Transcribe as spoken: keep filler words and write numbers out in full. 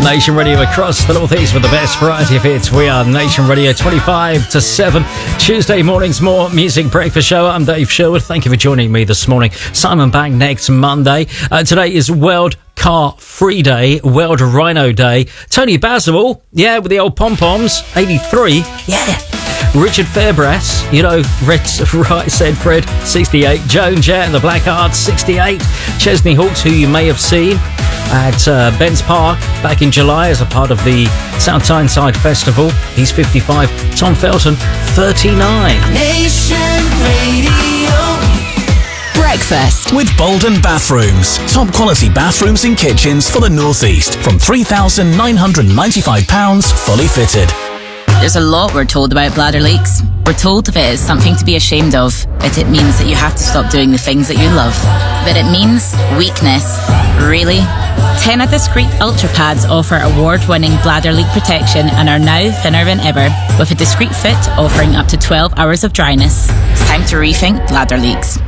Nation Radio across the northeast with the best variety of hits. We are Nation Radio twenty-five to seven. Tuesday morning's more music breakfast show. I'm Dave Sherwood. Thank you for joining me this morning. Simon back next Monday. Uh, today is World Car Free Day, World Rhino Day. Tony Basil, yeah, with the old pom-poms, eighty-three, yeah. Richard Fairbrass, you know, Red, right, said Fred, sixty-eight. Joan Jett and the Black Hearts, sixty-eight. Chesney Hawkes, who you may have seen at uh, Ben's Park back in July as a part of the South Tyneside Festival. He's fifty-five. Tom Felton, thirty-nine. Nation Radio. Breakfast with Bolden Bathrooms. Top quality bathrooms and kitchens for the North East from three thousand nine hundred ninety-five pounds fully fitted. There's a lot we're told about bladder leaks. We're told if it is something to be ashamed of, that it means that you have to stop doing the things that you love. That it means weakness. Really? Tena Discreet Ultra Pads offer award-winning bladder leak protection and are now thinner than ever, with a discreet fit offering up to twelve hours of dryness. It's time to rethink bladder leaks.